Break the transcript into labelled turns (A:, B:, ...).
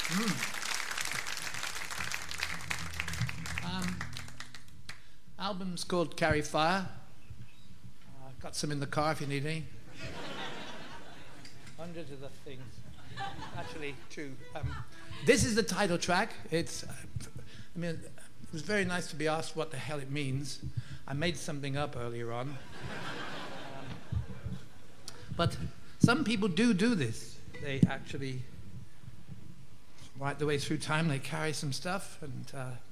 A: Album's called Carry Fire. I've got some in the car if you need any. Hundreds of the things. Actually, true. This is the title track. It was very nice to be asked what the hell it means. I made something up earlier on. But some people do this. They actually, right the way through time, they carry some stuff and